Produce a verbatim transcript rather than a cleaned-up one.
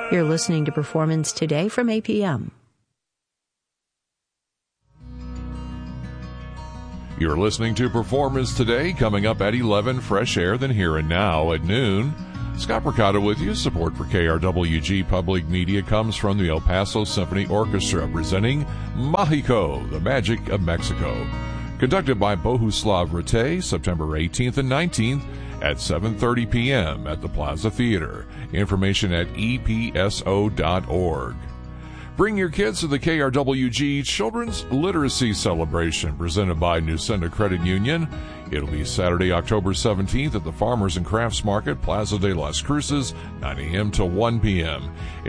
You're listening to Performance Today from A P M. You're listening to Performance Today, coming up at eleven, Fresh Air, then Here and Now at noon. Scott Mercado with you. Support for K R W G Public Media comes from the El Paso Symphony Orchestra, presenting Mágico, the Magic of Mexico. Conducted by Bohuslav Ratte, September eighteenth and nineteenth at seven thirty p.m. at the Plaza Theater. Information at E P S O dot org. Bring your kids to the K R W G Children's Literacy Celebration, presented by Newsenda Credit Union. It'll be Saturday, October seventeenth at the Farmers and Crafts Market, Plaza de las Cruces, nine a.m. to one p.m.